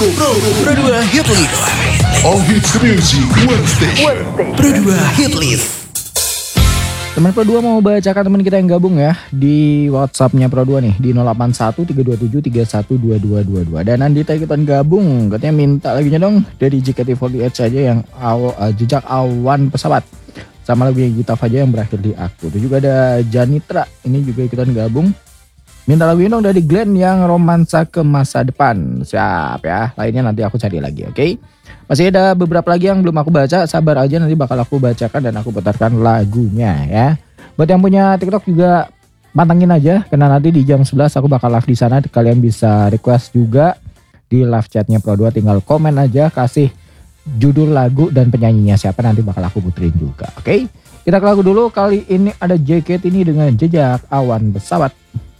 Pro 2 Hit List. All hits music Wednesday. Pro 2 Hit List. Teman Pro 2 mau bacakan teman kita yang gabung ya di WhatsApp-nya Pro 2 nih di 081 327 312222. Dan Andita ikutan gabung, katanya minta lagunya dong dari JKT48 saja yang jejak awan pesawat. Sama lagunya Gita Faja yang berakhir di aku. Itu juga ada Janitra, ini juga ikutan gabung. Minta lagunya dong dari Glenn yang romansa ke masa depan. Siap ya, lainnya nanti aku cari lagi, oke? Masih ada beberapa lagi yang belum aku baca, sabar aja nanti bakal aku bacakan dan aku putarkan lagunya ya. Buat yang punya TikTok juga pantengin aja, karena nanti di jam 11 aku bakal live di sana. Kalian bisa request juga di live chatnya Pro 2, tinggal komen aja, kasih judul lagu dan penyanyinya siapa, nanti bakal aku puterin juga, oke? Kita ke lagu dulu, kali ini ada JKT ini dengan Jejak Awan Pesawat.